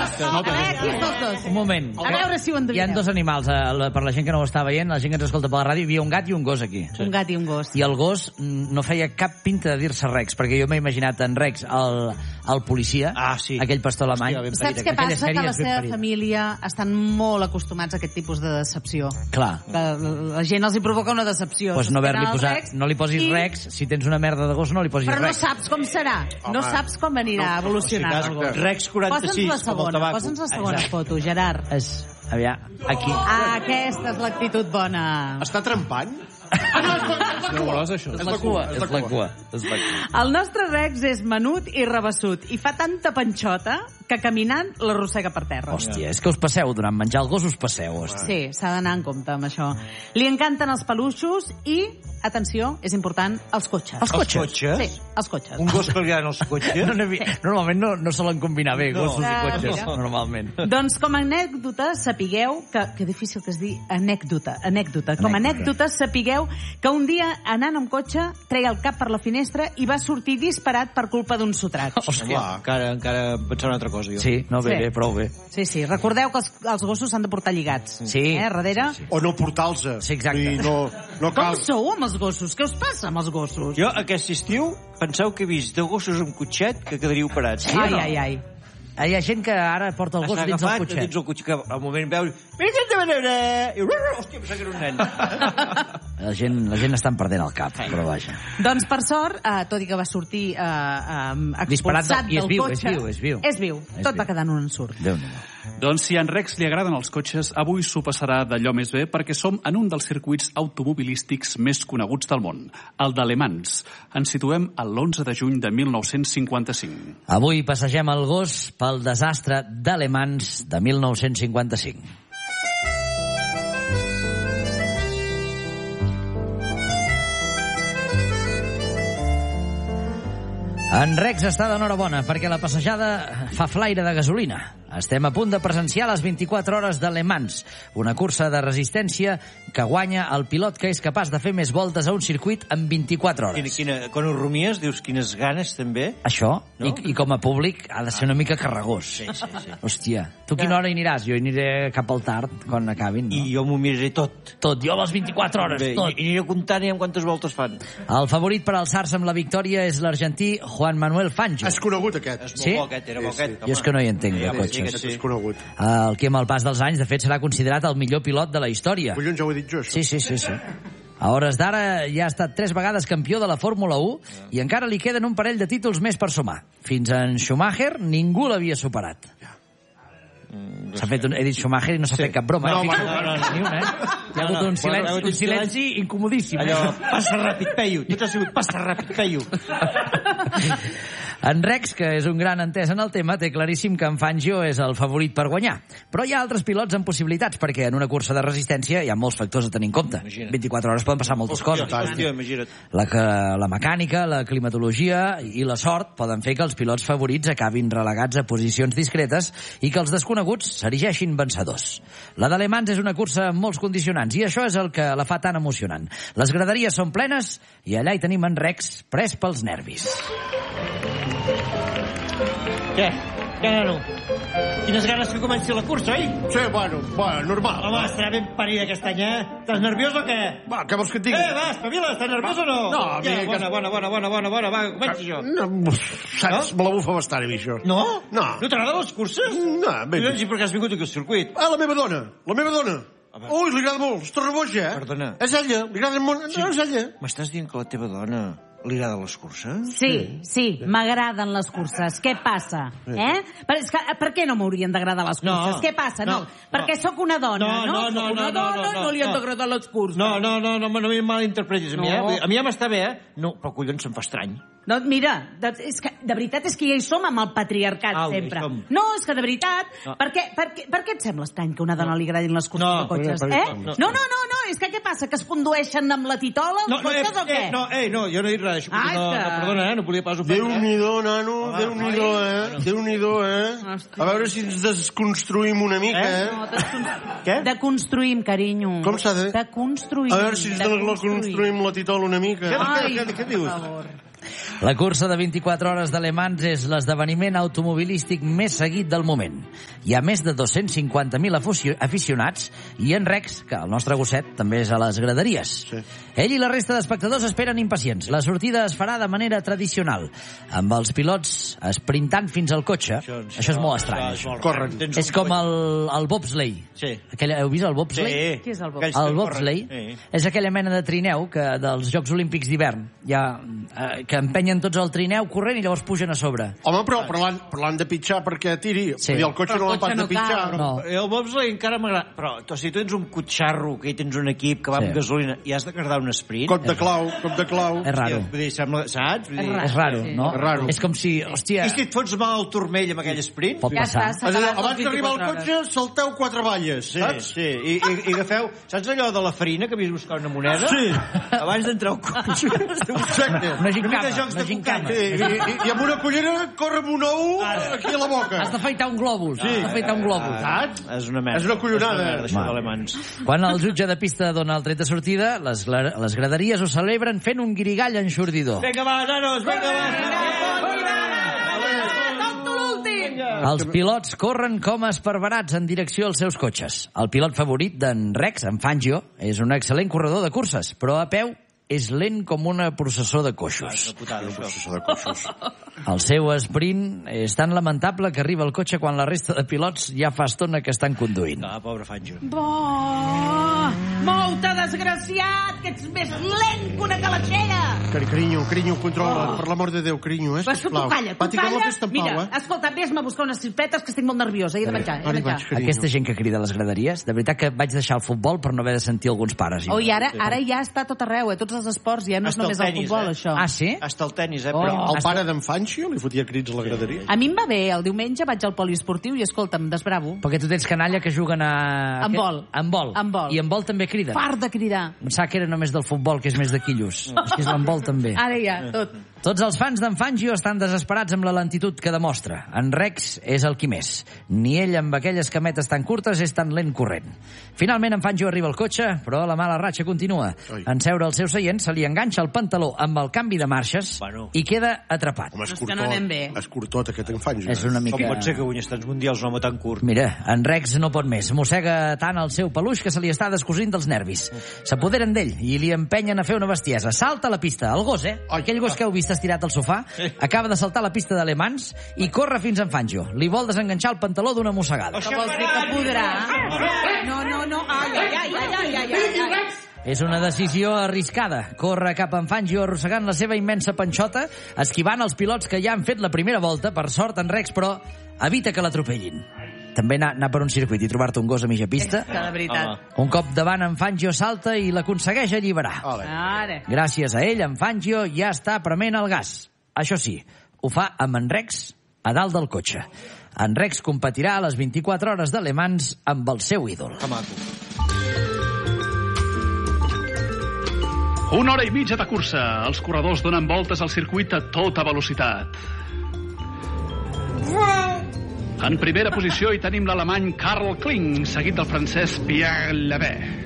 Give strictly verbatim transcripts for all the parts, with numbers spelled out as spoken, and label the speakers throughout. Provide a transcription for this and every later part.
Speaker 1: A veure, qui és dels dos?
Speaker 2: Un moment.
Speaker 1: A veure si ho endevineu.
Speaker 2: Hi ha dos animals, eh, per la gent que no ho està veient, la gent que ens escolta per la ràdio, hi havia un gat i un gos aquí.
Speaker 1: Un gat i un gos.
Speaker 2: I el gos no feia cap pinta de dir-se Rex, perquè jo m'he imaginat en Rex, el, el policia,
Speaker 3: ah, sí.
Speaker 2: aquell pastor alemany.
Speaker 1: Hòstia, saps què passa? Que la seva família estan molt acostumats a aquest tipus de decepció.
Speaker 2: Clar.
Speaker 1: Que la gent els hi provoca una decepció.
Speaker 2: Pues no, posat, no li posis i... Rex, si tens una merda de gos no li posis
Speaker 1: Rex.
Speaker 2: Però
Speaker 1: no saps com serà. Home. No saps com anirà no, evolucionant el gos.
Speaker 3: Rex quaranta-sis,
Speaker 1: posa'ns la segona, posa'ns la segona foto, Gerard.
Speaker 2: És, aviam, aquí.
Speaker 1: Ah, aquesta és l'actitud bona.
Speaker 4: Està trempant?
Speaker 5: Ah, no, és la cua. És
Speaker 2: És la cua. És la cua. És la cua.
Speaker 1: El nostre Rex és menut i rebassut i fa tanta panxota que caminant l'arrossega per terra.
Speaker 2: Hòstia, és que us passeu durant menjar el gos, us passeu. Hòstia.
Speaker 1: Sí, s'ha d'anar en compte amb això. Li encanten els peluixos i, atenció, és important, els cotxes.
Speaker 2: Els cotxes?
Speaker 3: Els cotxes?
Speaker 1: Sí, els cotxes.
Speaker 3: Un gos que li agraden els cotxes?
Speaker 2: No, no, normalment no, no solen combinar bé gossos
Speaker 1: no.
Speaker 2: i cotxes,
Speaker 1: no.
Speaker 2: normalment.
Speaker 1: Doncs com a anècdota sapigueu que... Que difícil que es dir anècdota. Anècdota. Com a anècdota sapigueu que un dia anant amb cotxe treia el cap per la finestra i va sortir disparat per culpa d'un sotrac.
Speaker 3: Hòstia, encara, encara pensava una altra cosa, jo.
Speaker 2: Sí, no, bé,
Speaker 1: Sí.
Speaker 2: bé, prou bé.
Speaker 1: Sí, sí. Recordeu que els, els gossos s'han de portar lligats.
Speaker 2: Sí.
Speaker 1: Eh, darrere.
Speaker 4: Sí, sí. O no portar-los.
Speaker 2: Sí, exacte.
Speaker 4: No, no
Speaker 1: Com
Speaker 4: cal.
Speaker 1: sou amb els gossos? Què us passa amb els gossos?
Speaker 3: Jo, aquest estiu, penseu que he vist deu gossos amb cotxet que quedaríeu parats.
Speaker 2: Sí,
Speaker 1: ai,
Speaker 2: no?
Speaker 1: ai, ai.
Speaker 2: Hi ha gent que ara porta el gos dins el cotxet.
Speaker 3: Dins el cotxe, que al moment veus... I, hòstia, pensava que era un nen.
Speaker 2: La gent, la gent estan perdent el cap, però vaja.
Speaker 1: Doncs, per sort, eh, tot i que va sortir eh, eh,
Speaker 2: Disparat
Speaker 1: expulsat
Speaker 2: de- i és
Speaker 1: del
Speaker 2: viu,
Speaker 1: cotxe...
Speaker 2: és viu, és viu.
Speaker 1: És viu.
Speaker 2: És
Speaker 1: Tot
Speaker 2: viu.
Speaker 1: va quedar en un ensurt.
Speaker 2: Déu-n'hi-do.
Speaker 5: Doncs si a en Rex li agraden els cotxes, avui s'ho passarà d'allò més bé perquè som en un dels circuits automobilístics més coneguts del món, el de Le Mans. Ens situem a l'onze de juny de mil nou-cents cinquanta-cinc.
Speaker 2: Avui passegem el gos pel desastre de Le Mans de mil nou-cents cinquanta-cinc. En Rex està d'enhorabona perquè la passejada fa flaire de gasolina. Estem a punt de presenciar les vint-i-quatre hores de Le Mans, una cursa de resistència que guanya el pilot que és capaç de fer més voltes a un circuit en vint-i-quatre hores.
Speaker 3: Quina, quina, quan ho rumies, dius quines ganes, també.
Speaker 2: Això,
Speaker 3: No?
Speaker 2: I, i com a públic, ha de ser una mica carregós.
Speaker 3: Sí, sí, sí.
Speaker 2: Hòstia, tu quina hora hi aniràs? Jo hi aniré cap al tard, quan acabin, no?
Speaker 3: I jo m'ho miraré tot.
Speaker 2: Tot, jo a les vint-i-quatre hores,
Speaker 3: Bé,
Speaker 2: tot.
Speaker 3: I, I aniré comptant amb quantes voltes fan.
Speaker 2: El favorit per alçar-se amb la victòria és l'argentí Juan Manuel Fangio.
Speaker 4: És conegut, aquest.
Speaker 3: És molt
Speaker 2: Sí?
Speaker 3: bo aquest, era bo
Speaker 4: Sí, sí.
Speaker 3: aquest.
Speaker 2: Jo és que no hi entenc, de
Speaker 3: Ja,
Speaker 2: cotxes.
Speaker 3: sí, sí.
Speaker 4: És conegut.
Speaker 2: El que amb el pas dels anys, de fet, serà considerat el millor pilot de la història.
Speaker 4: Collons, ja ho he dit jo, això.
Speaker 2: Sí, sí, sí, sí. A hores d'ara ja ha estat tres vegades campió de la Fórmula u i encara li queden un parell de títols més per sumar. Fins en Schumacher ningú l'havia superat. S'ha fet un, he dit Schumacher i no s'ha fet cap broma.
Speaker 4: No,
Speaker 2: eh?
Speaker 4: bueno,
Speaker 2: Fixa-
Speaker 3: no, no, no.
Speaker 2: Ni una, eh? Hi ha
Speaker 3: No,
Speaker 2: hagut
Speaker 3: no.
Speaker 2: un silenci,
Speaker 3: Bueno,
Speaker 2: un silenci incomodíssim.
Speaker 3: Allò, passa ràpid, peio. Tot ha sigut passa ràpid, peio.
Speaker 2: En Rex, que és un gran entès en el tema, té claríssim que en Fangio és el favorit per guanyar. Però hi ha altres pilots amb possibilitats, perquè en una cursa de resistència hi ha molts factors a tenir en compte.
Speaker 3: Imagina't.
Speaker 2: vint-i-quatre hores poden passar moltes coses.
Speaker 3: Hòstia, imagina't.
Speaker 2: La, que, la mecànica, la climatologia i la sort poden fer que els pilots favorits acabin relegats a posicions discretes i que els desconeguts s'erigeixin vencedors. La de Le Mans és una cursa amb molts condicionants i això és el que la fa tan emocionant. Les graderies són plenes i allà hi tenim en Rex pres pels nervis.
Speaker 3: Què? Què, nano? Quines ganes que comenci la cursa, oi?
Speaker 4: Sí, bueno, bueno, normal.
Speaker 3: Home, estarà ben parida aquest any, eh? Estàs nerviós o què?
Speaker 4: Va, què vols que et digui?
Speaker 3: Eh, va, espavila, estàs nerviós o no?
Speaker 4: No,
Speaker 3: ja,
Speaker 4: mira, que-
Speaker 3: bona, bona, bona, bona, bona, bona, va, comenci jo.
Speaker 4: No, saps, me la bufa bastant, a mi, això.
Speaker 3: No?
Speaker 4: No.
Speaker 3: No t'agraden les curses?
Speaker 4: No, bé,
Speaker 3: Collons, i per què has vingut aquí al circuit?
Speaker 4: Ah, la meva dona, la meva dona. Ui, li agrada molt, està reboja, eh?
Speaker 3: Perdona.
Speaker 4: És ella, li agrada molt, no, és ella.
Speaker 3: M'estàs dient que la teva dona li agraden les curses?
Speaker 1: Sí, sí, m'agraden les curses. Què passa? Eh? Per, és que, per què no m'haurien d'agradar les
Speaker 3: No,
Speaker 1: curses? Què passa? No,
Speaker 3: no,
Speaker 1: perquè
Speaker 3: no.
Speaker 1: sóc una dona,
Speaker 3: No,
Speaker 1: no?
Speaker 3: no,
Speaker 1: Sóc
Speaker 3: no,
Speaker 1: una
Speaker 3: no,
Speaker 1: dona,
Speaker 3: no, no,
Speaker 1: no li han
Speaker 3: no.
Speaker 1: d'agradar les curses.
Speaker 3: No, no, no, no, no, no em malinterpretis. A mi,
Speaker 1: No.
Speaker 3: eh? A mi ja m'està bé, eh? No, però collons se'm fa estrany.
Speaker 1: No, mira, de, és que, de veritat és que ja hi som amb el patriarcat
Speaker 3: Au, ja hi
Speaker 1: sempre.
Speaker 3: som.
Speaker 1: No, és que de veritat,
Speaker 3: No.
Speaker 1: per, què, per, què, per què et sembla estrany que a una dona li agradin les curses
Speaker 3: No,
Speaker 1: de cotxes?
Speaker 4: per-
Speaker 1: Eh?
Speaker 4: per-
Speaker 1: No, no, no, no, és que què passa? Que es condueixen amb la titola els
Speaker 3: No, no, eh,
Speaker 1: cotxes o què?
Speaker 3: eh, no, eh, no, jo no he dit res d'això.
Speaker 1: Ah,
Speaker 3: no,
Speaker 1: és que-
Speaker 3: no, perdona, eh? No volia pas ofendre. Eh?
Speaker 4: Déu-n'hi-do, nano,
Speaker 3: Home,
Speaker 4: Déu-n'hi-do, eh? Déu-n'hi-do, eh?
Speaker 1: Hòstia.
Speaker 4: A veure si ens desconstruïm una mica,
Speaker 3: Eh?
Speaker 4: eh?
Speaker 1: No, descon-
Speaker 3: Què?
Speaker 1: De construïm, carinyo.
Speaker 4: Com s'ha de-
Speaker 1: De construïm.
Speaker 4: A veure si ens
Speaker 1: de
Speaker 4: desconstruïm la titola una mica.
Speaker 3: Què,
Speaker 1: Ai,
Speaker 3: què, què, què
Speaker 1: per
Speaker 3: dius?
Speaker 1: favor.
Speaker 2: La cursa de vint-i-quatre hores de Le Mans és l'esdeveniment automobilístic més seguit del moment. Hi ha més de dos-cents cinquanta mil aficionats i en Rex, que el nostre gosset, també és a les graderies. Sí. Ell i la resta d'espectadors esperen impacients. La sortida es farà de manera tradicional, amb els pilots esprintant fins al cotxe. Això, això, això és molt estrany. Això.
Speaker 4: Corren.
Speaker 2: És com el, el bobsleigh.
Speaker 3: Sí.
Speaker 2: Aquell, heu vist el bobsleigh?
Speaker 3: Sí.
Speaker 1: Què és el bobsleigh?
Speaker 2: El bobsleigh sí. És aquella mena de trineu que dels Jocs Olímpics d'hivern hi ha, eh, que empenyen tots el trineu corrent i llavors pugen a sobre.
Speaker 4: Home, però, però l'han però de pitjar perquè tiri.
Speaker 2: Sí.
Speaker 4: Vull dir, el cotxe
Speaker 1: però
Speaker 4: no l'han pas
Speaker 1: no
Speaker 4: de pitjar.
Speaker 1: cal.
Speaker 2: No.
Speaker 3: El bobsleigh encara m'agrada. Però tu, si tu tens un cotxarro, que hi tens un equip que va
Speaker 2: Sí.
Speaker 3: amb gasolina i has de cardar un sprint...
Speaker 4: Cop de clau, cop de clau.
Speaker 2: És raro.
Speaker 3: Vull dir, sembla, saps? Vull dir,
Speaker 1: És
Speaker 2: És raro,
Speaker 1: Sí.
Speaker 2: no?
Speaker 4: És raro.
Speaker 2: És com si, hòstia...
Speaker 3: I si et fots mal al turmell amb aquell sprint?
Speaker 2: Pot
Speaker 1: Ja
Speaker 2: passar.
Speaker 1: està, s'ha
Speaker 4: És a dir,
Speaker 1: acabat
Speaker 4: abans
Speaker 1: les
Speaker 4: d'arribar al
Speaker 1: vint-i-quatre
Speaker 4: cotxe, salteu quatre valles,
Speaker 3: Sí,
Speaker 4: saps?
Speaker 3: sí. I, i, i agafeu... Saps allò de la farina que havies de buscar una moneda?
Speaker 4: Sí.
Speaker 3: Abans d'entrar al cotxe.
Speaker 4: Exacte.
Speaker 2: Una gincama,
Speaker 3: mica de jocs
Speaker 2: una
Speaker 3: de
Speaker 2: gincama.
Speaker 4: I, i, I amb una cullera corre amb un ou aquí a la boca.
Speaker 2: Has d'afaitar un globus.
Speaker 4: Sí.
Speaker 2: Has d'afaitar un globus.
Speaker 4: Saps?
Speaker 3: És una merda.
Speaker 4: És una collonada.
Speaker 3: És una merda, això
Speaker 2: Va.
Speaker 3: d'alemans.
Speaker 2: Quan el jutge de pista dona el tret de sortida, les, gla- les graderies ho celebren fent un guirigall ensordidor.
Speaker 3: Vinga, va, nanos, vinga, va.
Speaker 2: Els pilots corren com esparverats en direcció als seus cotxes. El pilot favorit d'en Rex, en Fangio, és un excel·lent corredor de curses, però a peu és lent com una processó de coixos.
Speaker 4: Processó de coixos.
Speaker 2: El seu sprint és tan lamentable que arriba al cotxe quan la resta de pilots ja fa estona que estan conduint.
Speaker 3: Ah, pobre Fangio.
Speaker 1: Bo! Mou-te, desgraciat, que ets més lent que una calaixera!
Speaker 4: Cari, carinyo, carinyo, controla. Per l'amor de Déu, carinyo, eh,
Speaker 1: Vas, tu
Speaker 4: sisplau.
Speaker 1: calla, tu
Speaker 4: Pati, que
Speaker 1: calla.
Speaker 4: no fes tan pau,
Speaker 1: Mira,
Speaker 4: eh?
Speaker 1: escolta, vés-me a buscar unes crispetes que estic molt nerviosa. He de menjar, he de
Speaker 4: Ara hi vaig,
Speaker 1: menjar.
Speaker 4: carinyo.
Speaker 2: Aquesta gent que crida a les graderies, de veritat que vaig deixar el futbol per no haver de sentir alguns pares.
Speaker 1: Oh, i ara, ara ja està a tot arreu, eh? Tots els esports, ja no és
Speaker 3: Hasta el
Speaker 1: només el
Speaker 3: tenis,
Speaker 1: futbol,
Speaker 3: eh?
Speaker 1: això.
Speaker 2: Ah, sí?
Speaker 3: Hasta el tenis, eh?
Speaker 1: Oh.
Speaker 3: Però...
Speaker 4: El pare d'en Fangio li fotia crits a la graderia.
Speaker 1: A mi em va bé, el diumenge vaig al poliesportiu i escolta'm, desbravo.
Speaker 2: Perquè tu tens canalla que juguen a...
Speaker 1: En vol.
Speaker 2: En vol.
Speaker 1: En vol.
Speaker 2: I en vol també criden.
Speaker 1: Fart de cridar.
Speaker 2: Em sap que era només del futbol, que és més de quillos. És que és l'handbol també.
Speaker 1: Ara ja, tot.
Speaker 2: Tots els fans d'en Fangio estan desesperats amb la lentitud que demostra. En Rex és el qui més. Ni ell amb aquelles cametes tan curtes és tan lent corrent. Finalment en Fangio arriba al cotxe, però la mala ratxa continua.
Speaker 4: Ai.
Speaker 2: En seure al seu seient se li enganxa el pantaló amb el canvi de marxes
Speaker 3: Bueno.
Speaker 2: i queda atrapat.
Speaker 4: Home, és
Speaker 1: És que no anem bé.
Speaker 4: curtot, és curtot aquest en Fangio.
Speaker 2: És una
Speaker 3: Com
Speaker 2: mica...
Speaker 3: pot ser que guanyes tants mundials un home tan curt?
Speaker 2: Mira, en Rex no pot més. Mossega tant el seu peluix que se li està descosint dels nervis. S'apoderen d'ell i li empenyen a fer una bestiesa. Salta a la pista. El gos, eh? Aquell gos que heu vist estirat al sofà acaba de saltar a la pista de Le Mans i corre fins en Fangio. Li vol desenganxar el pantaló d'una mossegada.
Speaker 1: Que vols dir que podrà? No, no, no. Ai, ai, ai, ai, ai, ai, ai, ai.
Speaker 2: És una decisió arriscada. Corre cap a en Fangio arrossegant la seva immensa panxota, esquivant els pilots que ja han fet la primera volta. Per sort, en Rex, però, evita que l'atropellin. També anar, anar per un circuit i trobar-te un gos a mitja pista.
Speaker 1: Que de veritat.
Speaker 2: Un cop davant, en Fangio salta i l'aconsegueix alliberar.
Speaker 4: Ole.
Speaker 1: Ara.
Speaker 2: Gràcies a ell, en Fangio ja està prement el gas. Això sí, ho fa amb en Rex a dalt del cotxe. En Rex competirà a les vint-i-quatre hores de Le Mans amb el seu ídol.
Speaker 3: Que maco.
Speaker 5: Una hora i mitja de cursa. Els corredors donen voltes al circuit a tota velocitat. En primera posició hi tenim l'alemany Karl Kling, seguit del francès Pierre Levet.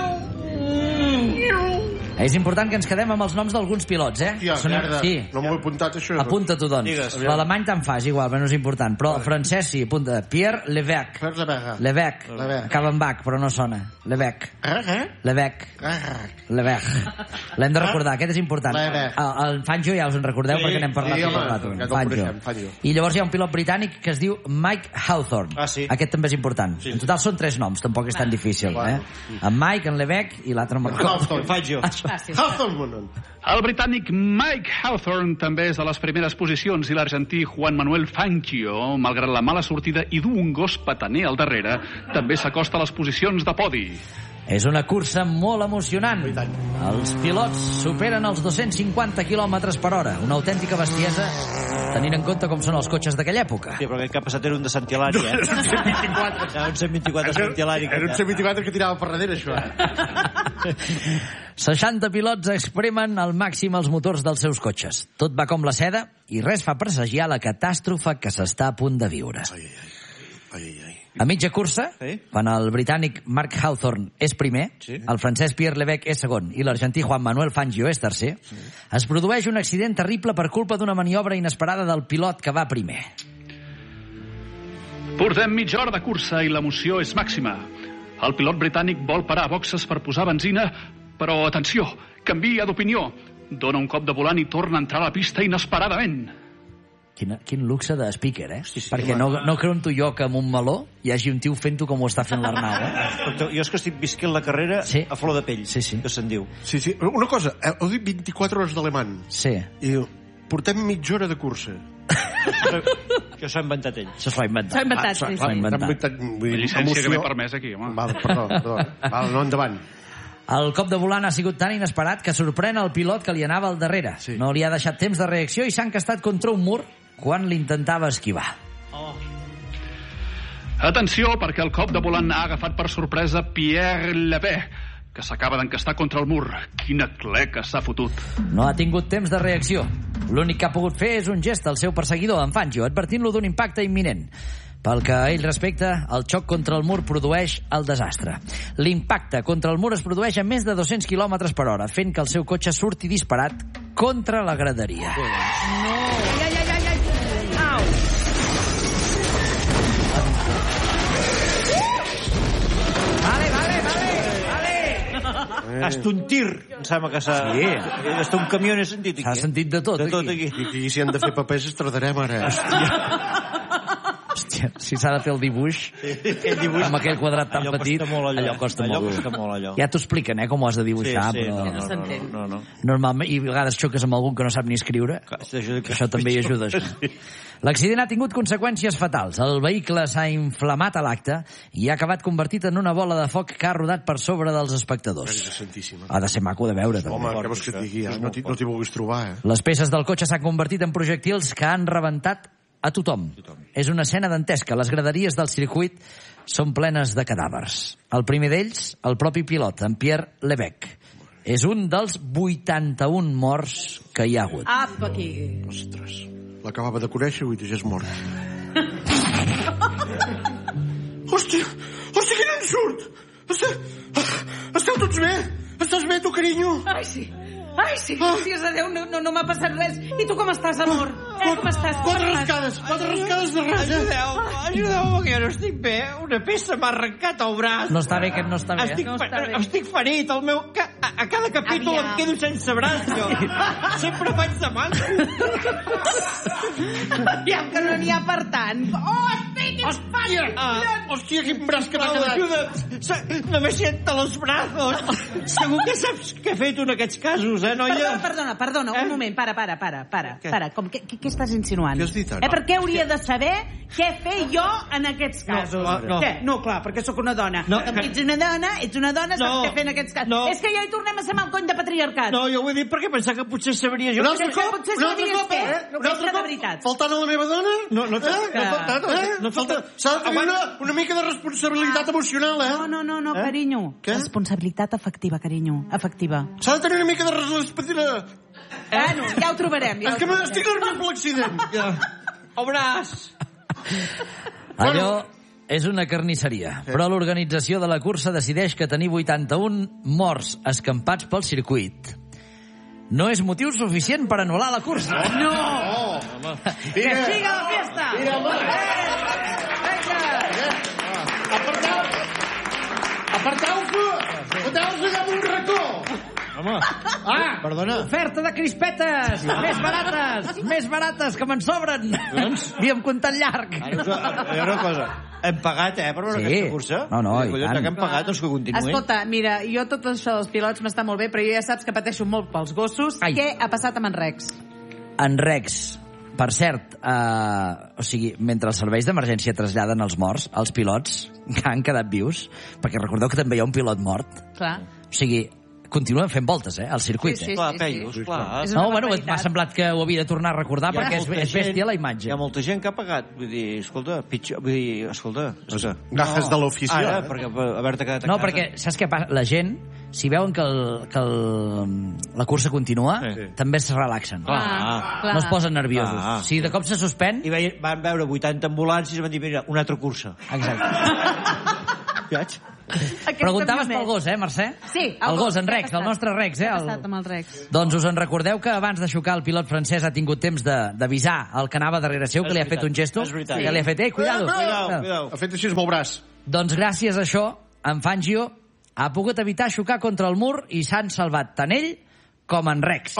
Speaker 2: És important que ens quedem amb els noms d'alguns pilots, eh?
Speaker 4: Hòstia,
Speaker 2: Són-
Speaker 4: merda.
Speaker 2: Sí.
Speaker 4: No m'ho he apuntat, això.
Speaker 2: Apunta-t'ho, doncs.
Speaker 3: Digues.
Speaker 2: L'alemany te'n fas, igual, però no és important. Però el francès sí, apunta. Pierre Levesque.
Speaker 4: Fer la vega.
Speaker 2: Levesque.
Speaker 4: Levesque.
Speaker 2: Acaba en bac, però no sona. Levesque.
Speaker 4: Eh, eh?
Speaker 2: Levesque.
Speaker 4: Eh,
Speaker 2: Levesque. L'hem de recordar, aquest és important.
Speaker 4: Levesque.
Speaker 2: El, el Fangio ja us en recordeu
Speaker 3: Sí,
Speaker 2: perquè n'hem parlat
Speaker 4: sí,
Speaker 2: tot
Speaker 4: home,
Speaker 2: el rato.
Speaker 4: ja el
Speaker 2: Fangio.
Speaker 4: coneixem, Fangio.
Speaker 2: I llavors hi ha un pilot britànic que es diu Mike Hawthorne.
Speaker 3: Ah, sí.
Speaker 2: Aquest també és important.
Speaker 3: Sí.
Speaker 2: En total són tres noms, tampoc és tan difícil. Eh? En Mike, en Levesque i l'altre no me'n recordo.
Speaker 4: Hawthorne.
Speaker 3: Fangio.
Speaker 1: Fàcil.
Speaker 4: Hawthorne.
Speaker 5: El britànic Mike Hawthorne també és a les primeres posicions i l'argentí Juan Manuel Fangio, malgrat la mala sortida i dur un gos petaner al darrere, també s'acosta a les posicions de podi.
Speaker 2: És una cursa molt emocionant. Els pilots superen els dos-cents cinquanta quilòmetres per hora. Una autèntica bestiesa, tenint en compte com són els cotxes d'aquella època.
Speaker 3: Sí, però aquest que ha passat era un de Sant Hilari, eh?
Speaker 4: cent vint-i-quatre.
Speaker 3: Era un cent vint-i-quatre de Sant Hilari.
Speaker 4: Era un cent vint-i-quatre que tirava per darrere, això. Eh?
Speaker 2: seixanta pilots expremen al màxim els motors dels seus cotxes. Tot va com la seda i res fa presagiar la catàstrofe que s'està a punt de viure.
Speaker 4: Ai, ai, ai. Ai, ai.
Speaker 2: A mitja cursa,
Speaker 4: Sí.
Speaker 2: quan el britànic Mark Hawthorne és primer,
Speaker 4: Sí.
Speaker 2: el francès Pierre Lebec és segon i l'argentí Juan Manuel Fangio és tercer, sí. es produeix un accident terrible per culpa d'una maniobra inesperada del pilot que va primer.
Speaker 5: Portem mitja hora de cursa i l'emoció és màxima. El pilot britànic vol parar a boxes per posar benzina, però, atenció, canvia d'opinió. Dona un cop de volant i torna a entrar a la pista inesperadament.
Speaker 2: Quina, quin luxe de speaker, eh? Sí, sí, perquè no, no creunto jo que amb un meló hi hagi un tio fent-ho com ho està fent l'Arnau, eh?
Speaker 6: Escolta, jo és que estic visquent la carrera
Speaker 2: Sí.
Speaker 6: a flor de pell,
Speaker 2: Sí, sí.
Speaker 6: que se'n diu.
Speaker 4: Sí, sí. Una cosa, eh, heu dit vint-i-quatre hores d'alemany.
Speaker 2: Sí,
Speaker 4: I diu, portem mitja hora de cursa.
Speaker 6: Això s'ha inventat ell.
Speaker 2: això s'ho ha inventat.
Speaker 1: S'ha inventat, sí,
Speaker 2: S'ho ha
Speaker 1: sí.
Speaker 2: inventat.
Speaker 4: Vull
Speaker 5: La
Speaker 4: dir,
Speaker 5: llicència que
Speaker 4: emoció.
Speaker 5: m'he permès aquí, home.
Speaker 4: Val, perdó, perdó. Val, no, endavant.
Speaker 2: El cop de volant ha sigut tan inesperat que sorprèn el pilot que li anava al darrere.
Speaker 4: Sí.
Speaker 2: No li ha deixat temps de reacció i s'ha encastat contra un mur quan l'intentava esquivar.
Speaker 5: Atenció, perquè el cop de volant ha agafat per sorpresa Pierre Lebec, que s'acaba d'encastar contra el mur. Quina cleca s'ha fotut.
Speaker 2: No ha tingut temps de reacció. L'únic que ha pogut fer és un gest al seu perseguidor, en Fangio, advertint-lo d'un impacte imminent. Pel que a ell respecta, el xoc contra el mur produeix el desastre. L'impacte contra el mur es produeix a més de dos-cents quilòmetres per hora, fent que el seu cotxe surti disparat contra la graderia.
Speaker 1: Ai, ai, ai, ai, ai. Au.
Speaker 2: Vale, vale, vale, vale.
Speaker 6: Hasta un tir, em sembla que s'ha...
Speaker 2: Sí.
Speaker 6: Hasta un camió n'he sentit.
Speaker 2: S'ha
Speaker 6: aquí, eh?
Speaker 2: sentit de tot,
Speaker 6: De tot
Speaker 2: aquí.
Speaker 6: aquí.
Speaker 4: I aquí, si han de fer papers, es tardarem ara.
Speaker 2: Hòstia, si s'ha de fer el dibuix
Speaker 6: Aquell dibuix...
Speaker 2: amb aquell quadrat tan
Speaker 6: allò
Speaker 2: petit,
Speaker 6: costa molt, allò.
Speaker 2: allò costa
Speaker 6: allò
Speaker 2: molt.
Speaker 6: costa molt, allò.
Speaker 2: Ja t'ho expliquen, eh, com ho has de dibuixar,
Speaker 6: sí, sí,
Speaker 2: però...
Speaker 6: no, no,
Speaker 1: s'entén.
Speaker 6: no, no, no.
Speaker 2: Normalment, i a vegades xoques amb algun que no sap ni escriure.
Speaker 6: Clar, això,
Speaker 2: Que això també hi ajuda, això. L'accident ha tingut conseqüències fatals. El vehicle s'ha inflamat a l'acte i ha acabat convertit en una bola de foc que ha rodat per sobre dels espectadors.
Speaker 4: Gràcies, santíssima.
Speaker 2: Ha de ser maco de veure, també.
Speaker 4: Home, què vols que et digui? Ja? No t'hi no t'hi vulguis trobar, eh?
Speaker 2: Les peces del cotxe s'han convertit en projectils que han rebentat a tothom. És una escena dantesca. Les graderies del circuit són plenes de cadàvers. El primer d'ells, el propi pilot, en Pierre Lebec. És un dels vuitanta-un morts que hi ha hagut.
Speaker 1: Apa, aquí.
Speaker 4: Ostres, l'acabava de conèixer i ja és mort. Hòstia, hòstia, quin ensurt! Esteu, esteu tots bé? Estàs bé, tu, carinyo?
Speaker 1: Ai, sí. Ai, sí, gràcies a Déu, no, no, no m'ha passat res. I tu com estàs, amor? Eh, com estàs?
Speaker 4: Quatre rascades, quatre rascades de res, eh?
Speaker 6: Ajudeu, ajudeu, que jo no estic bé. Una peça m'ha arrencat el braç.
Speaker 2: No està bé, aquest no està bé.
Speaker 6: Estic,
Speaker 1: No
Speaker 6: fe-
Speaker 1: està bé.
Speaker 6: estic ferit, el meu... ca- A, a cada capítol
Speaker 1: Aviam.
Speaker 6: em quedo sense braç, jo. Sempre faig de manco.
Speaker 1: Aviam, que no n'hi ha per tant. Oh, estic
Speaker 4: Hòstia,
Speaker 6: Ah.
Speaker 4: hòstia, quin braç que m'ha
Speaker 6: Au,
Speaker 4: quedat.
Speaker 6: ajuda't. Se- No me siento los brazos. Segur que saps què he fet en aquests casos, eh, noia?
Speaker 1: Perdona, perdona, perdona,
Speaker 6: Eh?
Speaker 1: un moment, para, para, para, para,
Speaker 6: Què?
Speaker 1: para. Com, què, què, què estàs insinuant?
Speaker 4: Què has dit ara?
Speaker 1: Eh, per què hauria de saber què fer jo en aquests
Speaker 6: No,
Speaker 1: casos?
Speaker 6: no, no.
Speaker 1: Què? No, clar, perquè sóc una dona.
Speaker 6: No,
Speaker 1: Com
Speaker 6: que-
Speaker 1: que ets una dona, ets una dona, saps
Speaker 6: No.
Speaker 1: què fer en aquests casos.
Speaker 6: No.
Speaker 1: És que ja hi tornem a ser amb el cony de patriarcat.
Speaker 6: No, jo ho he dit perquè pensava que potser sabria jo.
Speaker 4: Un altre
Speaker 1: Potser-
Speaker 4: cop,
Speaker 1: potser
Speaker 4: un altre
Speaker 1: sabies
Speaker 4: cop,
Speaker 1: fer,
Speaker 4: eh?
Speaker 1: però
Speaker 4: Un altre
Speaker 1: és que de
Speaker 4: cop,
Speaker 1: veritat.
Speaker 4: faltant a la meva dona?
Speaker 6: No, no t'ha
Speaker 4: Eh?
Speaker 6: no t'ha faltat. no
Speaker 4: Eh?
Speaker 6: t'ha- No
Speaker 4: Falta,
Speaker 6: falta.
Speaker 4: s'ha de tenir
Speaker 6: Aguanta.
Speaker 4: una, una mica de responsabilitat emocional, eh?
Speaker 1: No, no, no, no, carinyo.
Speaker 4: Què?
Speaker 1: Responsabilitat afectiva, carinyo. Efectiva.
Speaker 4: S'ha de tenir una mica de responsabilitat.
Speaker 1: Bueno, ja ho trobarem. Ja
Speaker 4: És
Speaker 1: ho
Speaker 4: que
Speaker 1: trobarem.
Speaker 4: m'estic nerviós per l'accident.
Speaker 6: El braç.
Speaker 2: Allò és una carnisseria, però l'organització de la cursa decideix que tenir vuitanta-un morts escampats pel circuit no és motiu suficient per anul·lar la cursa.
Speaker 1: No! Que siga la fiesta!
Speaker 4: Mira, home. Apartau! Apartau-vos! Foteu-vos allà en un racó!
Speaker 6: Home,
Speaker 4: Ah!
Speaker 6: perdona.
Speaker 2: Oferta de crispetes! Més barates! Més barates, que me'n sobren!
Speaker 6: Doncs?
Speaker 2: Havíem comptat llarg.
Speaker 6: Ara, hi ha una cosa. Hem pagat, eh, per veure
Speaker 2: Sí.
Speaker 6: aquesta cursa?
Speaker 2: No, no, i
Speaker 6: Collons,
Speaker 2: tant.
Speaker 6: que hem pagat, doncs que continuï.
Speaker 1: Escolta, mira, jo tot això dels pilots m'està molt bé, però jo ja saps que pateixo molt pels gossos.
Speaker 2: Ai.
Speaker 1: Què ha passat amb en Rex?
Speaker 2: En Rex, per cert, eh, o sigui, mentre els serveis d'emergència traslladen els morts, els pilots que han quedat vius, perquè recordeu que també hi ha un pilot mort,
Speaker 1: Clar.
Speaker 2: o sigui, continuen fent voltes, eh, al circuit.
Speaker 1: Sí, sí,
Speaker 2: Eh?
Speaker 6: Clar,
Speaker 1: sí,
Speaker 6: Peyu,
Speaker 1: sí.
Speaker 6: esclar.
Speaker 1: És una
Speaker 2: No, bueno,
Speaker 1: barbaritat.
Speaker 2: m'ha semblat que ho havia de tornar a recordar
Speaker 6: Hi ha
Speaker 2: perquè és,
Speaker 6: molta
Speaker 2: és bèstia
Speaker 6: gent-
Speaker 2: la imatge.
Speaker 6: Hi ha molta gent que ha pagat. Vull dir, escolta, pitjor, vull dir, escolta... És que...
Speaker 4: Gajes de l'ofició,
Speaker 6: Ara,
Speaker 4: eh?
Speaker 6: perquè haver-te quedat a
Speaker 2: No,
Speaker 6: casa...
Speaker 2: perquè saps què passa? La gent, si veuen que, el, que el, la cursa continua,
Speaker 6: Sí.
Speaker 2: també es relaxen.
Speaker 6: Clar.
Speaker 1: clar.
Speaker 2: No es posen nerviosos.
Speaker 6: Ah.
Speaker 2: Si de cop se suspèn...
Speaker 6: I veien, van veure vuitanta ambulàncies i van dir, mira, una altra cursa.
Speaker 2: Exacte.
Speaker 6: Saps?
Speaker 1: Aquest
Speaker 2: Preguntaves
Speaker 1: camionet.
Speaker 2: pel gos, eh, Mercè?
Speaker 1: Sí,
Speaker 2: el gos, en
Speaker 1: Què ha
Speaker 2: Rex, el
Speaker 1: passat?
Speaker 2: nostre Rex, eh?
Speaker 1: Què ha
Speaker 2: El...
Speaker 1: passat amb el Rex?
Speaker 2: Doncs us en recordeu que abans de xocar el pilot francès ha tingut temps de- d'avisar el que anava darrere seu, que
Speaker 6: És
Speaker 2: li ha
Speaker 6: veritat,
Speaker 2: fet un gesto,
Speaker 6: és veritat.
Speaker 2: que li ha fet, eh, cuidado.
Speaker 6: Cuidao, cuidao.
Speaker 4: Ha fet així amb el braç.
Speaker 2: Doncs gràcies a això, en Fangio ha pogut evitar xocar contra el mur i s'han salvat tant ell com en Rex.
Speaker 4: Oh.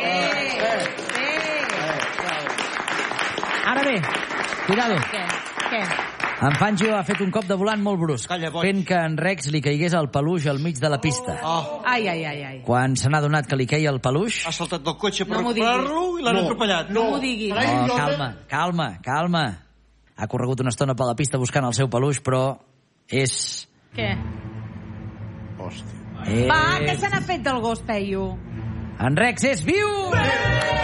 Speaker 2: Ara bé, cuidado.
Speaker 1: Què? Què?
Speaker 2: En Fangio ha fet un cop de volant molt brusc,
Speaker 6: Calla, boig.
Speaker 2: fent que en Rex li caigués el peluix al mig de la pista.
Speaker 6: Oh,
Speaker 1: Ai, ai, ai, ai.
Speaker 2: Quan se n'ha donat que li queia el peluix...
Speaker 6: ha saltat del cotxe per
Speaker 1: No m'ho diguis.
Speaker 6: recuperar-lo i l'han
Speaker 4: No.
Speaker 6: atropellat.
Speaker 1: No m'ho diguis.
Speaker 2: Oh, calma, calma, calma. Ha corregut una estona per la pista buscant el seu peluix, però és...
Speaker 1: Què?
Speaker 4: Hòstia.
Speaker 2: Eh,
Speaker 1: Va, que se n'ha fet del gos, Peyu.
Speaker 2: En Rex és viu!